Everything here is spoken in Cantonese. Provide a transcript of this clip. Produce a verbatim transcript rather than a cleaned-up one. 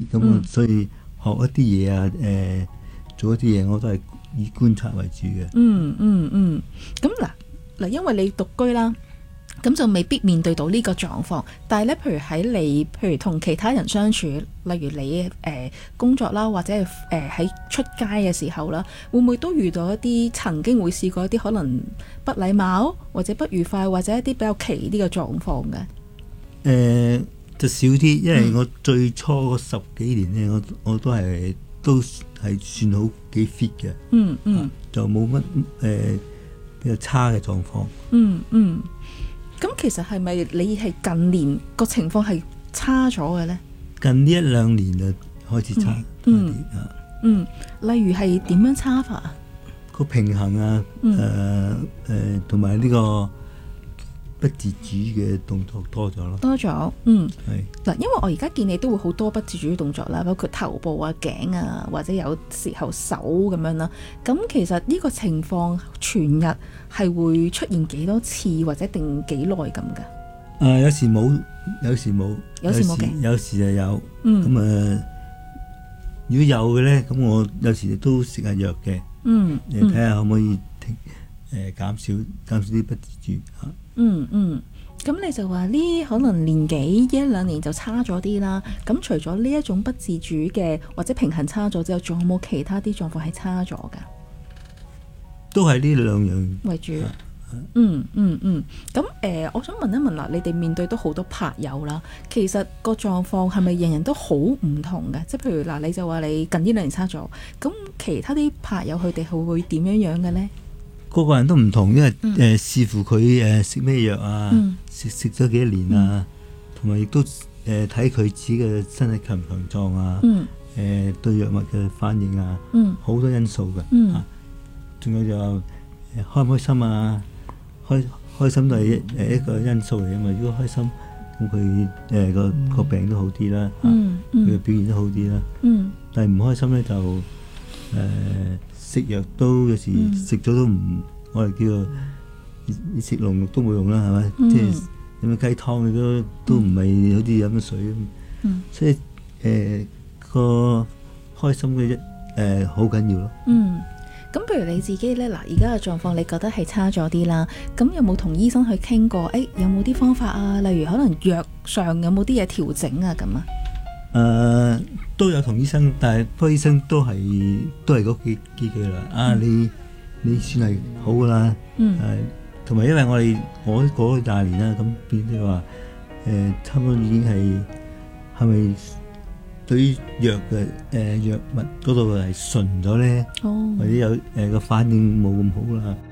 咁我所以學一啲嘢啊，誒、呃、做一啲嘢我都係以觀察為主嘅。 嗯嗯嗯，咁嗱嗱，因為你獨居啦。咁就未必面對到呢個狀況，但係咧，譬如喺你，譬如同其他人相處，例如你誒、呃、工作啦，或者係誒喺出街嘅時候啦，會唔會都遇到一啲曾經會試過一啲可能不禮貌或者不愉快，或者一啲比較奇啲嘅狀況嘅？誒、 呃，就少啲，因為我最初嗰十幾年咧，我我都係都係算好幾 fit 嘅。嗯嗯，啊、就冇乜誒比較差嘅狀況。 嗯嗯。咁其實係咪你係近年個情況係差咗嘅咧？ 近呢一兩年就開始差。 嗯嗯，嗯，例如係點樣差法啊？ 個平衡啊，誒誒同埋呢個不自主嘅動作多咗咯。 多咗，嗯， 係嗱， 因為我而家見你都會好多不自主嘅動作啦，包括頭部啊、頸啊，或者有時候手咁樣啦。咁其實呢個情況全日係會出現幾多次，或者定幾耐咁㗎？ 誒，有時冇，有時冇， 有時冇嘅， 有時就有。 嗯， 咁誒，如果有嘅咧，咁我有時都食下藥嘅。嗯，誒睇下可唔可以停誒減少減少啲不自主嚇。 嗯嗯，咁你就話呢可能年幾一兩年就差咗啲啦。咁除咗呢一種不自主嘅或者平衡差咗之後，仲有冇其他啲狀況係差咗㗎？ 都係呢兩樣為主。嗯嗯嗯。咁誒、呃，我想問一問啦，你哋面對都好多拍友啦，其實個狀況係咪人人都好唔同嘅？即係譬如嗱，你就話你近呢兩年差咗，咁其他啲拍友佢哋係會點樣樣嘅咧？ 個個人都唔同，因為誒、嗯呃、視乎佢誒食咩藥啊，食食咗幾多年啊，同埋亦都誒睇佢自己嘅身體強唔強壯啊，誒、嗯呃、對藥物嘅反應啊，好、嗯、多因素嘅，仲、嗯啊、有就誒、呃、開唔開心啊，開開心都係一誒一個因素嚟啊嘛。如果開心，咁佢誒個個病都好啲啦，佢、啊、嘅、嗯、表現都好啲啦。嗯、但係唔開心咧就誒。呃食藥都有時食咗都唔，嗯、我哋叫做食濃肉都冇用啦，係咪？嗯、即係飲啲雞湯都都唔係好似飲咗水咁。嗯、所以誒、呃、個開心嘅一誒好緊要咯。嗯， 咁譬如你自己咧，嗱而家嘅狀況，你覺得係差咗啲啦。咁有冇同醫生去傾過？誒、欸、有冇啲方法啊？例如可能藥上有冇啲嘢調整啊？咁啊？ 誒、呃、都有同醫生，但係不過醫生都係都係嗰幾幾句啦。啊，你你算係好噶啦。嗯。誒，同埋因為我哋我過咗廿年啦，咁變咗話誒，差唔多已經係係咪對於藥嘅誒藥物嗰度係順咗咧？哦。或者有誒個、呃、反應冇咁好啦。